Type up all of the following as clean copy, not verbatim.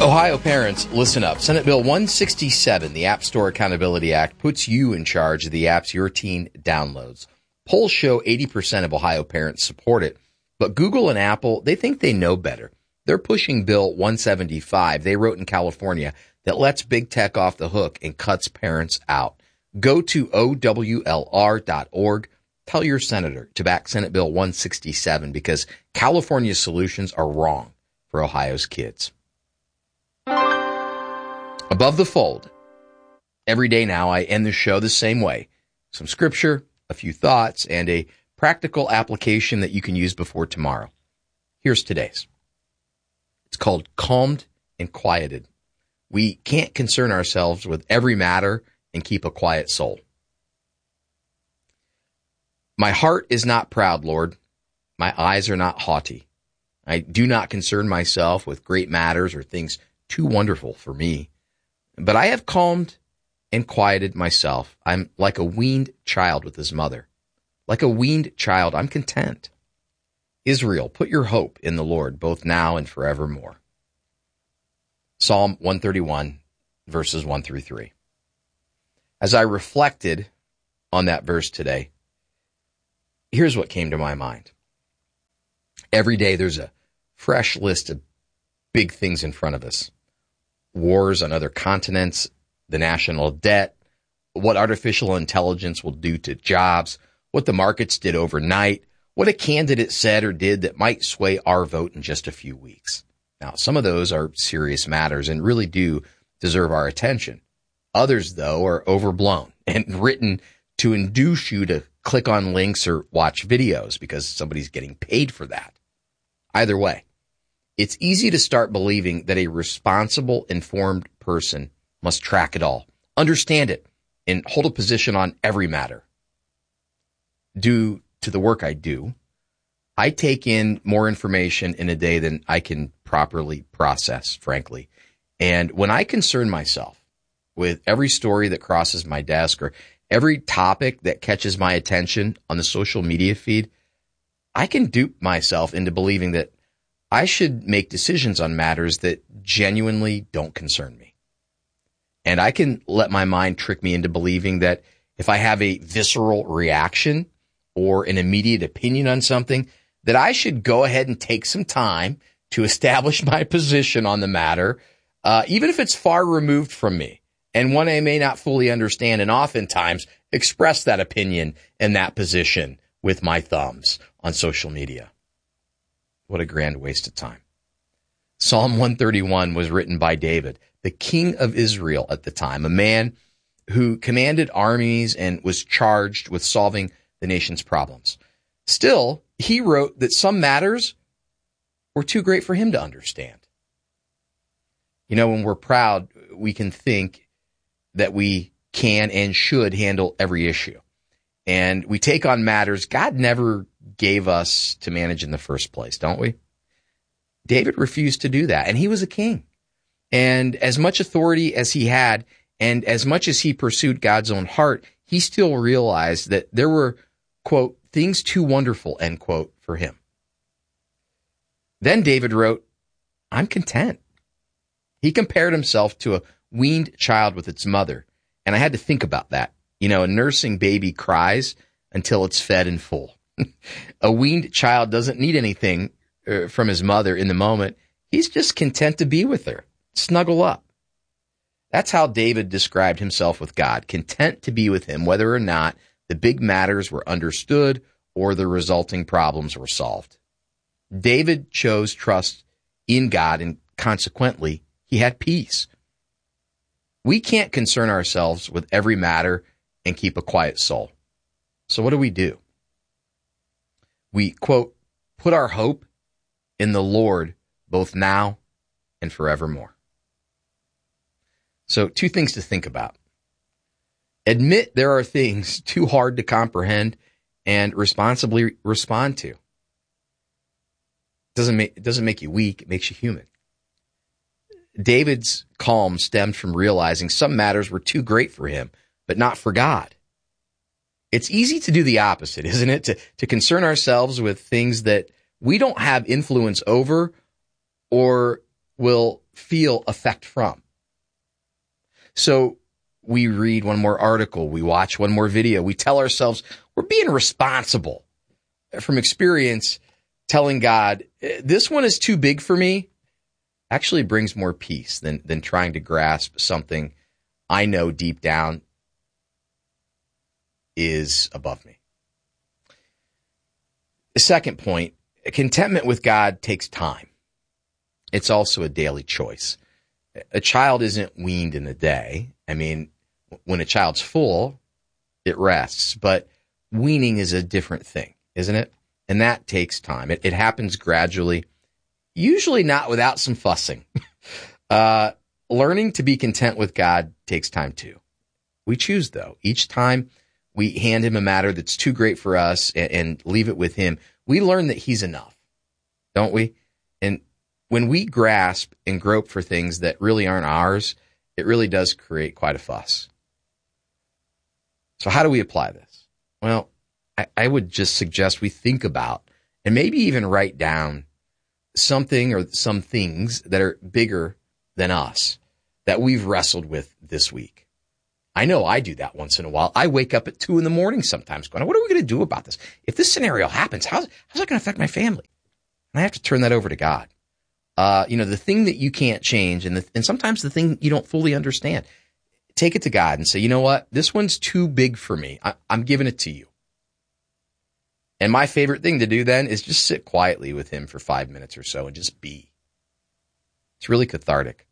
Ohio parents, listen up. Senate Bill 167, the App Store Accountability Act, puts you in charge of the apps your teen downloads. Polls show 80% of Ohio parents support it, but Google and Apple, they think they know better. They're pushing Bill 175, they wrote in California, that lets big tech off the hook and cuts parents out. Go to OWLR.org. Tell your senator to back Senate Bill 167 because California's solutions are wrong for Ohio's kids. Above the fold. Every day now I end the show the same way. Some scripture, a few thoughts, and a practical application that you can use before tomorrow. Here's today's. It's called Calmed and Quieted. We can't concern ourselves with every matter and keep a quiet soul. My heart is not proud, Lord. My eyes are not haughty. I do not concern myself with great matters or things too wonderful for me. But I have calmed and quieted myself. I'm like a weaned child with his mother. Like a weaned child, I'm content. Israel, put your hope in the Lord, both now and forevermore. Psalm 131, verses 1 through 3. As I reflected on that verse today, here's what came to my mind. Every day there's a fresh list of big things in front of us. Wars on other continents, the national debt, what artificial intelligence will do to jobs, what the markets did overnight, what a candidate said or did that might sway our vote in just a few weeks. Now, some of those are serious matters and really do deserve our attention. Others, though, are overblown and written to induce you to click on links or watch videos because somebody's getting paid for that. Either way, it's easy to start believing that a responsible, informed person must track it all, understand it, and hold a position on every matter. Due to the work I do, I take in more information in a day than I can properly process, frankly. And when I concern myself with every story that crosses my desk or every topic that catches my attention on the social media feed, I can dupe myself into believing that I should make decisions on matters that genuinely don't concern me. And I can let my mind trick me into believing that if I have a visceral reaction or an immediate opinion on something, that I should go ahead and take some time to establish my position on the matter, even if it's far removed from me and one I may not fully understand, and oftentimes express that opinion and that position with my thumbs on social media. What a grand waste of time. Psalm 131 was written by David, the king of Israel at the time, a man who commanded armies and was charged with solving the nation's problems. Still, he wrote that some matters were too great for him to understand. You know, when we're proud, we can think that we can and should handle every issue. And we take on matters God never gave us to manage in the first place, don't we? David refused to do that, and he was a king. And as much authority as he had, and as much as he pursued God's own heart, he still realized that there were, quote, things too wonderful, end quote, for him. Then David wrote, I'm content. He compared himself to a weaned child with its mother. And I had to think about that. You know, a nursing baby cries until it's fed and full. A weaned child doesn't need anything from his mother in the moment. He's just content to be with her, snuggle up. That's how David described himself with God, content to be with him, whether or not the big matters were understood or the resulting problems were solved. David chose trust in God, and consequently, he had peace. We can't concern ourselves with every matter and keep a quiet soul. So what do? We, quote, put our hope in the Lord both now and forevermore. So 2 things to think about. Admit there are things too hard to comprehend and responsibly respond to. It doesn't make you weak, it makes you human. David's calm stemmed from realizing some matters were too great for him, but not for God. It's easy to do the opposite, isn't it? To concern ourselves with things that we don't have influence over or will feel effect from. So we read one more article, we watch one more video, we tell ourselves we're being responsible. From experience, telling God, this one is too big for me, actually brings more peace than trying to grasp something I know deep down is above me. The second point, contentment with God takes time. It's also a daily choice. A child isn't weaned in a day. I mean, when a child's full, it rests. But weaning is a different thing, isn't it? And that takes time. It happens gradually, usually not without some fussing. Learning to be content with God takes time too. We choose, though. Each time we hand him a matter that's too great for us and leave it with him, we learn that he's enough, don't we? And when we grasp and grope for things that really aren't ours, it really does create quite a fuss. So how do we apply this? Well, I would just suggest we think about and maybe even write down something or some things that are bigger than us that we've wrestled with this week. I know I do that once in a while. I wake up at 2 a.m. sometimes going, what are we going to do about this? If this scenario happens, how's that going to affect my family? And I have to turn that over to God. The thing that you can't change and sometimes the thing you don't fully understand, take it to God and say, you know what? This one's too big for me. I'm giving it to you. And my favorite thing to do then is just sit quietly with him for 5 minutes or so and just be. It's really cathartic.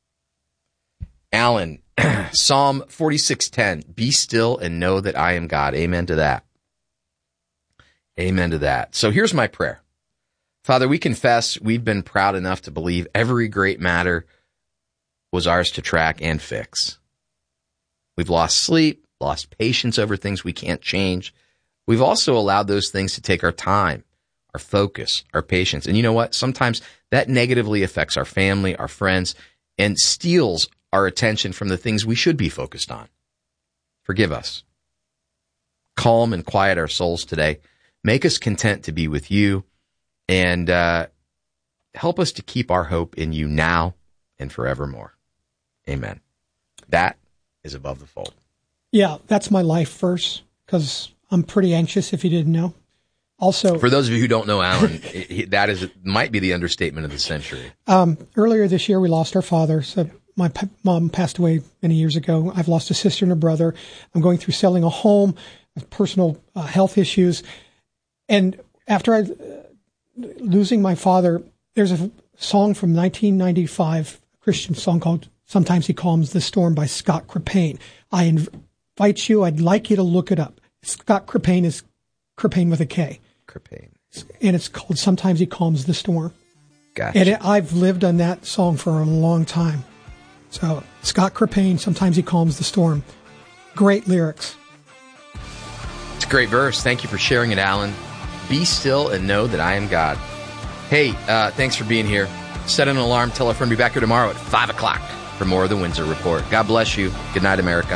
Alan, Psalm 46:10, be still and know that I am God. Amen to that. Amen to that. So here's my prayer. Father, we confess we've been proud enough to believe every great matter was ours to track and fix. We've lost sleep, lost patience over things we can't change. We've also allowed those things to take our time, our focus, our patience. And you know what? Sometimes that negatively affects our family, our friends, and steals our attention from the things we should be focused on. Forgive us. Calm and quiet our souls today. Make us content to be with you, and help us to keep our hope in you now and forevermore. Amen. That is Above the Fold. Yeah, that's my life verse, because I'm pretty anxious, if you didn't know. Also, for those of you who don't know Alan, that might be the understatement of the century. Earlier this year, we lost our father. So my mom passed away many years ago. I've lost a sister and a brother. I'm going through selling a home, personal health issues. And after losing my father, there's a song from 1995, a Christian song called Sometimes He Calms the Storm by Scott Crepane. I invite you, I'd like you to look it up. Scott Crepane is Crepane with a K. Crepane. And it's called Sometimes He Calms the Storm. Gotcha. And I've lived on that song for a long time. So Scott Crepane, Sometimes He Calms the Storm. Great lyrics. It's a great verse. Thank you for sharing it, Alan. Be still and know that I am God. Hey, thanks for being here. Set an alarm. Tell a friend to be back here tomorrow at 5 o'clock for more of the Windsor Report. God bless you. Good night, America.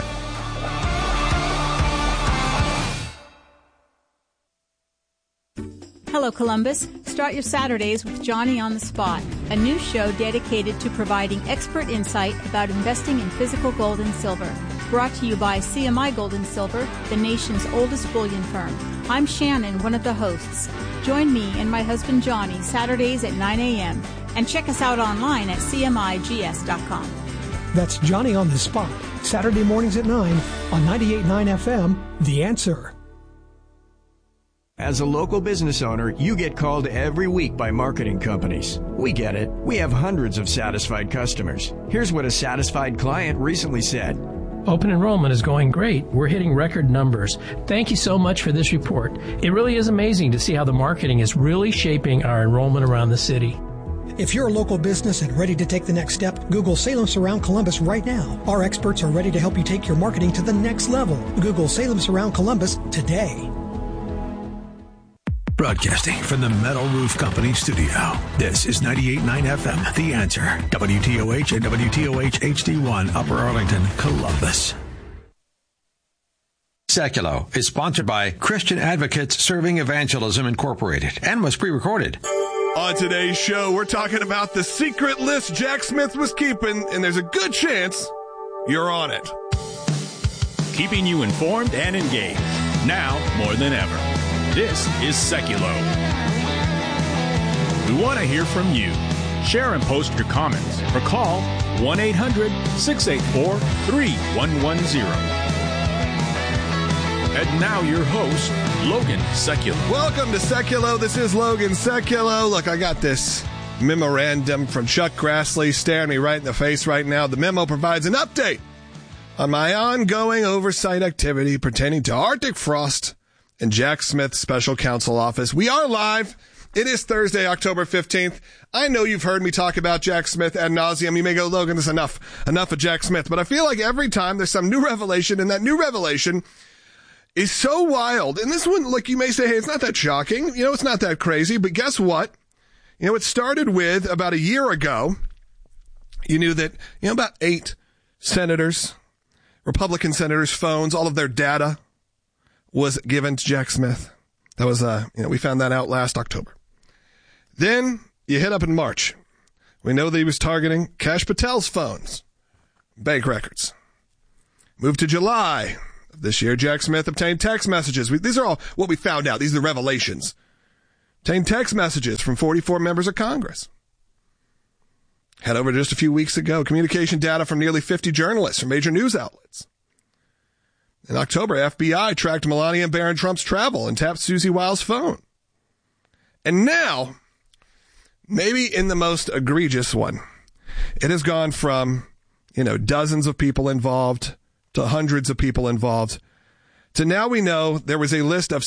Hello, Columbus. Start your Saturdays with Johnny on the Spot, a new show dedicated to providing expert insight about investing in physical gold and silver. Brought to you by CMI Gold and Silver, the nation's oldest bullion firm. I'm Shannon, one of the hosts. Join me and my husband Johnny Saturdays at 9 a.m. and check us out online at cmigs.com. That's Johnny on the Spot, Saturday mornings at 9 on 98.9 FM, The Answer. As a local business owner, you get called every week by marketing companies. We get it. We have hundreds of satisfied customers. Here's what a satisfied client recently said. Open enrollment is going great. We're hitting record numbers. Thank you so much for this report. It really is amazing to see how the marketing is really shaping our enrollment around the city. If you're a local business and ready to take the next step, Google Salem Surround Columbus right now. Our experts are ready to help you take your marketing to the next level. Google Salem Surround Columbus today. Broadcasting from the Metal Roof Company studio. This is 98.9 FM, The Answer. WTOH and WTOH HD1, Upper Arlington, Columbus. Seculo is sponsored by Christian Advocates Serving Evangelism Incorporated and was pre-recorded. On today's show, we're talking about the secret list Jack Smith was keeping, and there's a good chance you're on it. Keeping you informed and engaged, now more than ever. This is Seculo. We want to hear from you. Share and post your comments or call 1-800-684-3110. And now your host, Logan Seculo. Welcome to Seculo. This is Logan Seculo. Look, I got this memorandum from Chuck Grassley staring me right in the face right now. The memo provides an update on my ongoing oversight activity pertaining to Arctic Frost and Jack Smith's special counsel office. We are live. It is Thursday, October 15th. I know you've heard me talk about Jack Smith ad nauseum. You may go, Logan, this is enough of Jack Smith. But I feel like every time there's some new revelation, and that new revelation is so wild. And this one, like, you may say, hey, it's not that shocking. It's not that crazy. But guess what? It started with about a year ago. You knew that, about 8 senators, Republican senators' phones, all of their data was given to Jack Smith. That was, we found that out last October. Then you hit up in March. We know that he was targeting Kash Patel's phones, bank records. Moved to July. This year, Jack Smith obtained text messages. These are all what we found out. These are the revelations. Obtained text messages from 44 members of Congress. Had over just a few weeks ago, communication data from nearly 50 journalists from major news outlets. In October, FBI tracked Melania and Barron Trump's travel and tapped Susie Wiles' phone. And now, maybe in the most egregious one, it has gone from, dozens of people involved to hundreds of people involved, to now we know there was a list of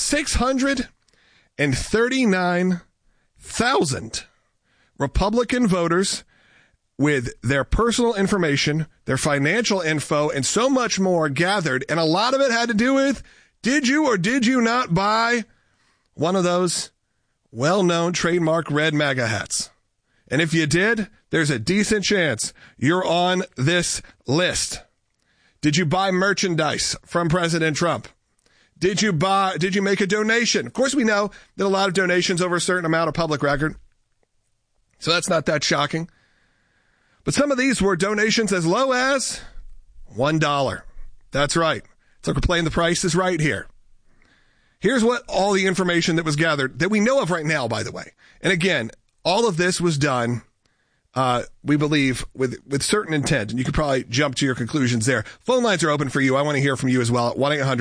639,000 Republican voters with their personal information, their financial info, and so much more gathered. And a lot of it had to do with, did you or did you not buy one of those well-known trademark red MAGA hats? And if you did, there's a decent chance you're on this list. Did you buy merchandise from President Trump? Did you make a donation? Of course, we know that a lot of donations over a certain amount of public record. So that's not that shocking. But some of these were donations as low as $1. That's right. It's like we're playing The Price is Right here. Here's what all the information that was gathered that we know of right now, by the way. And again, all of this was done, we believe, with certain intent, and you could probably jump to your conclusions there. Phone lines are open for you. I want to hear from you as well at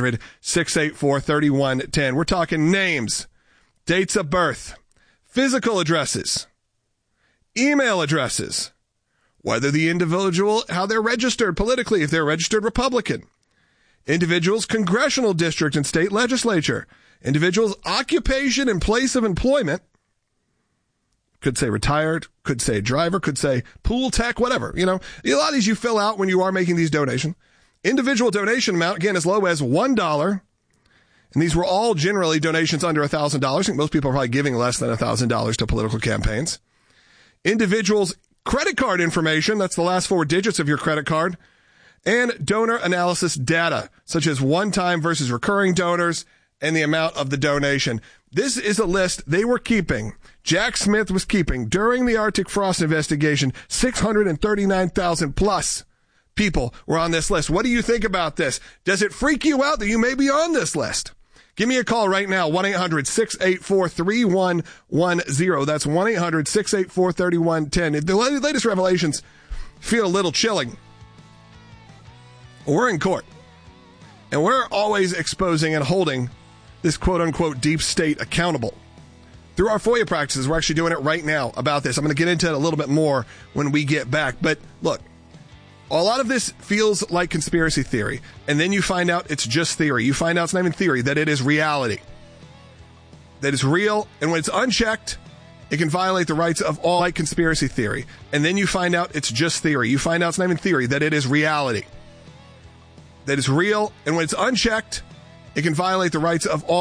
1-800-684-3110. We're talking names, dates of birth, physical addresses, email addresses, whether the individual, how they're registered politically, if they're a registered Republican, individuals' congressional district and state legislature, individuals' occupation and place of employment, could say retired, could say driver, could say pool tech, whatever. A lot of these you fill out when you are making these donations. Individual donation amount, again, as low as $1. And these were all generally donations under $1,000. I think most people are probably giving less than $1,000 to political campaigns. Individuals' credit card information, that's the last 4 digits of your credit card. And donor analysis data, such as one-time versus recurring donors and the amount of the donation. This is a list they were keeping. Jack Smith was keeping during the Arctic Frost investigation. 639,000 plus people were on this list. What do you think about this? Does it freak you out that you may be on this list? Give me a call right now, 1-800-684-3110. That's 1-800-684-3110. The latest revelations feel a little chilling. We're in court, and we're always exposing and holding this quote-unquote deep state accountable. Through our FOIA practices, we're actually doing it right now about this. I'm going to get into it a little bit more when we get back. But look, a lot of this feels like conspiracy theory, and then you find out it's just theory. You find out it's not even theory, that it is reality. That it's real, and when it's unchecked, it can violate the rights of all, like conspiracy theory. And then you find out it's just theory. You find out it's not even theory, that it is reality. That it's real, and when it's unchecked, it can violate the rights of all.